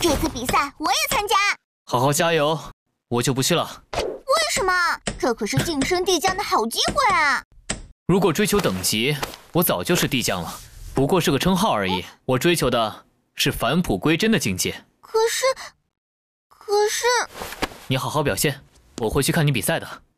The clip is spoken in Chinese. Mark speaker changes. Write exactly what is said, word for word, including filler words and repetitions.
Speaker 1: 这次比赛我也参加。
Speaker 2: 好好加油，我就不去了。
Speaker 1: 为什么？这可是晋升地将的好机会啊！
Speaker 2: 如果追求等级，我早就是地将了，不过是个称号而已。我追求的是返璞归真的境界。
Speaker 1: 可是，可是，
Speaker 2: 你好好表现，我会去看你比赛的。